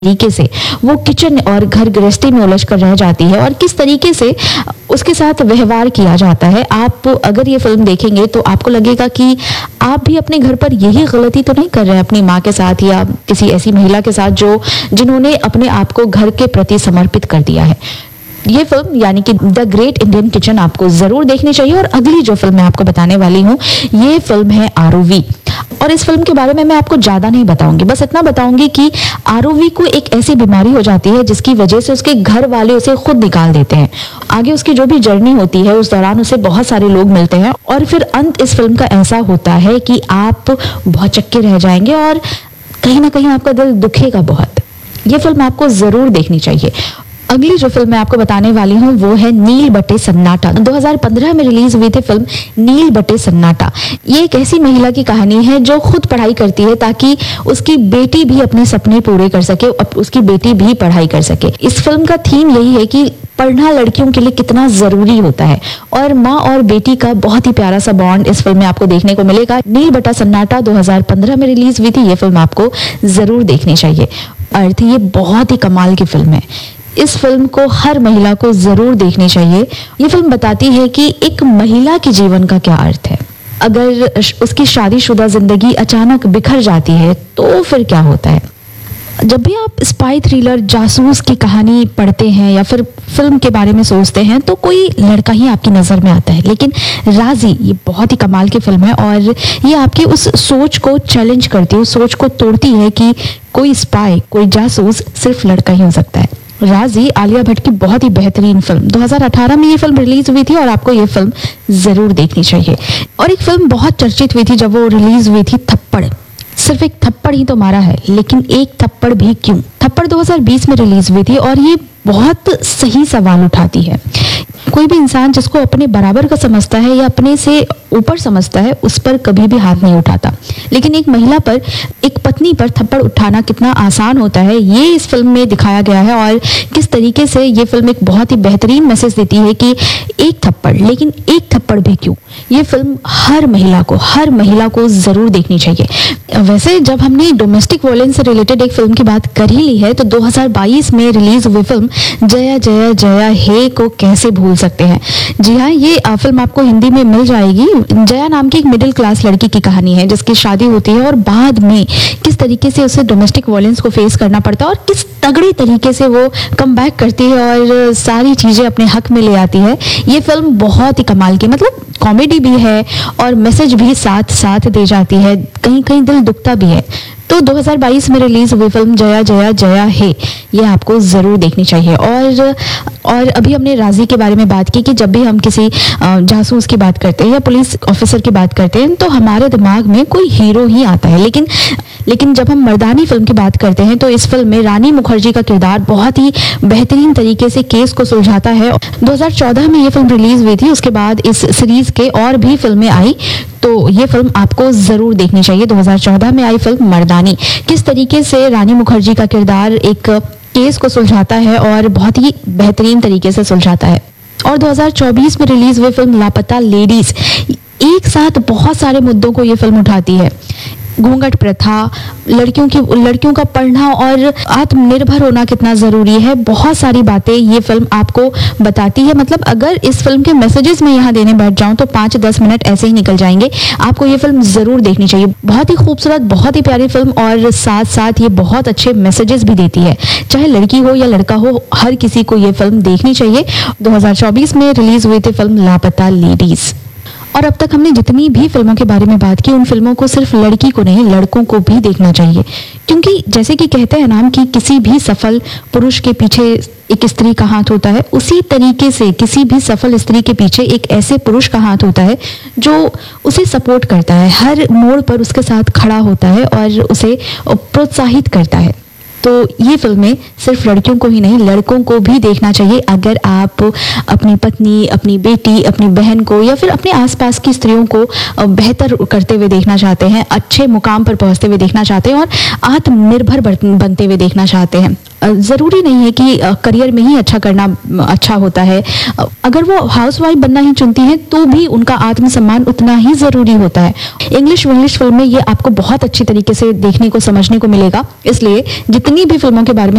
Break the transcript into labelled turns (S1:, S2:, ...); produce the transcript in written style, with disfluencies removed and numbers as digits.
S1: तरीके से वो किचन और घर गृहस्थी में उलझ कर रह जाती है और किस तरीके से उसके साथ व्यवहार किया जाता है। आप अगर ये फिल्म देखेंगे तो आपको लगेगा कि आप भी अपने घर पर यही गलती तो नहीं कर रहे हैं अपनी माँ के साथ या किसी ऐसी महिला के साथ जिन्होंने अपने आप को घर के प्रति समर्पित कर दिया है। ये फिल्म यानी कि द ग्रेट इंडियन किचन आपको जरूर देखनी चाहिए। और अगली जो फिल्म मैं आपको बताने वाली हूँ ये फिल्म है आरओवी। और इस फिल्म के बारे में मैं आपको ज्यादा नहीं बताऊंगी, बस इतना बताऊंगी कि आरओवी को एक ऐसी बीमारी हो जाती है जिसकी वजह से उसके घर वाले उसे खुद निकाल देते हैं। आगे उसकी जो भी जर्नी होती है उस दौरान उसे बहुत सारे लोग मिलते हैं और फिर अंत इस फिल्म का ऐसा होता है कि आप बहुत चक्के रह जाएंगे और कहीं ना कहीं आपका दिल दुखेगा बहुत। ये फिल्म आपको जरूर देखनी चाहिए। अगली जो फिल्म मैं आपको बताने वाली हूँ वो है नील बटे सन्नाटा। 2015 में रिलीज हुई थी फिल्म नील बटे सन्नाटा। ये एक ऐसी महिला की कहानी है जो खुद पढ़ाई करती है ताकि उसकी बेटी भी अपने सपने पूरे कर सके, उसकी बेटी भी पढ़ाई कर सके। इस फिल्म का थीम यही है कि पढ़ना लड़कियों के लिए कितना जरूरी होता है और माँ और बेटी का बहुत ही प्यारा सा बॉन्ड इस फिल्म में आपको देखने को मिलेगा। नील बटा सन्नाटा 2015 में रिलीज हुई थी। ये फिल्म आपको जरूर देखनी चाहिए। अर्थ ये बहुत ही कमाल की फिल्म है। इस फिल्म को हर महिला को जरूर देखनी चाहिए। ये फिल्म बताती है कि एक महिला के जीवन का क्या अर्थ है। अगर उसकी शादीशुदा जिंदगी अचानक बिखर जाती है तो फिर क्या होता है। जब भी आप स्पाई थ्रिलर जासूस की कहानी पढ़ते हैं या फिर फिल्म के बारे में सोचते हैं तो कोई लड़का ही आपकी नजर में आता है, लेकिन राजी ये बहुत ही कमाल की फिल्म है और ये आपकी उस सोच को चैलेंज करती है, उस सोच को तोड़ती है कि कोई स्पाई, कोई जासूस सिर्फ लड़का ही हो सकता है। राजी आलिया भट्ट की बहुत ही बेहतरीन फिल्म। 2018 में ये फिल्म रिलीज हुई थी और आपको ये फिल्म जरूर देखनी चाहिए। और एक फिल्म बहुत चर्चित हुई थी जब वो रिलीज हुई थी, थप्पड़। सिर्फ एक थप्पड़ ही तो मारा है, लेकिन एक थप्पड़ भी क्यों। थप्पड़ 2020 में रिलीज हुई थी और ये बहुत सही सवाल उठाती है। कोई भी इंसान जिसको अपने बराबर का समझता है या अपने से ऊपर समझता है उस पर कभी भी हाथ नहीं उठाता, लेकिन एक महिला पर, एक पत्नी पर थप्पड़ उठाना कितना आसान होता है ये इस फिल्म में दिखाया गया है। और किस तरीके से ये फिल्म एक बहुत ही बेहतरीन मैसेज देती है कि एक थप्पड़, लेकिन एक थप्पड़ भी क्यों। ये फिल्म हर महिला को जरूर देखनी चाहिए। वैसे जब हमने डोमेस्टिक वायलेंस से रिलेटेड एक फिल्म की बात कर ही ली है तो 2022 में रिलीज हुई फिल्म जया जया जया हे को कैसे भूल सकते हैं। जी हाँ, ये फिल्म आपको हिंदी में मिल जाएगी। जया नाम की एक मिडिल क्लास लड़की की कहानी है जिसकी शादी होती है और बाद में किस तरीके से उसे डोमेस्टिक वायलेंस को फेस करना पड़ता है और किस तगड़े तरीके से वो कम बैक करती है और सारी चीजें अपने हक में ले आती है। ये फिल्म बहुत ही कमाल की, मतलब कॉमेडी भी है और मैसेज भी साथ साथ दे जाती है, कहीं कहीं दिल दुखता भी है। तो 2022 में रिलीज हुई फिल्म जया जया जया है, ये आपको जरूर देखनी चाहिए। और अभी हमने राजी के बारे में बात की कि जब भी हम किसी जासूस की बात करते हैं या पुलिस ऑफिसर की बात करते हैं तो हमारे दिमाग में कोई हीरो ही आता है, लेकिन जब हम मर्दानी फिल्म की बात करते हैं तो इस फिल्म में रानी मुखर्जी का किरदार बहुत ही बेहतरीन तरीके से केस को सुलझाता है। 2014 में ये फिल्म रिलीज हुई थी, उसके बाद इस सीरीज के और भी फिल्में आई, तो ये फिल्म आपको जरूर देखनी चाहिए। 2014 में आई फिल्म मर्दानी, किस तरीके से रानी मुखर्जी का किरदार एक केस को सुलझाता है और बहुत ही बेहतरीन तरीके से सुलझाता है। और 2024 में रिलीज हुई फिल्म लापता लेडीज एक साथ बहुत सारे मुद्दों को ये फिल्म उठाती है। घूंघट प्रथा, लड़कियों का पढ़ना और आत्मनिर्भर होना कितना जरूरी है, बहुत सारी बातें ये फिल्म आपको बताती है। मतलब अगर इस फिल्म के मैसेजेस मैं यहाँ देने बैठ जाऊं तो 5-10 मिनट ऐसे ही निकल जाएंगे। आपको ये फिल्म जरूर देखनी चाहिए। बहुत ही खूबसूरत, बहुत ही प्यारी फिल्म और साथ साथ ये बहुत अच्छे मैसेजेस भी देती है। चाहे लड़की हो या लड़का हो, हर किसी को ये फिल्म देखनी चाहिए। 2024 में रिलीज हुई थी फिल्म लापता लेडीज। और अब तक हमने जितनी भी फिल्मों के बारे में बात की उन फिल्मों को सिर्फ लड़की को नहीं, लड़कों को भी देखना चाहिए, क्योंकि जैसे कि कहते हैं नाम कि किसी भी सफल पुरुष के पीछे एक स्त्री का हाथ होता है, उसी तरीके से किसी भी सफल स्त्री के पीछे एक ऐसे पुरुष का हाथ होता है जो उसे सपोर्ट करता है, हर मोड़ पर उसके साथ खड़ा होता है और उसे प्रोत्साहित करता है। तो ये फिल्में सिर्फ लड़कियों को ही नहीं, लड़कों को भी देखना चाहिए। अगर आप अपनी पत्नी, अपनी बेटी, अपनी बहन को या फिर अपने आसपास की स्त्रियों को बेहतर करते हुए देखना चाहते हैं, अच्छे मुकाम पर पहुंचते हुए देखना चाहते हैं और आत्मनिर्भर बनते हुए देखना चाहते हैं, ज़रूरी नहीं है कि करियर में ही अच्छा करना अच्छा होता है। अगर वो हाउसवाइफ बनना ही चुनती हैं तो भी उनका आत्मसम्मान उतना ही ज़रूरी होता है। इंग्लिश फिल्म में ये आपको बहुत अच्छी तरीके से देखने को समझने को मिलेगा। इसलिए जितनी भी फिल्मों के बारे में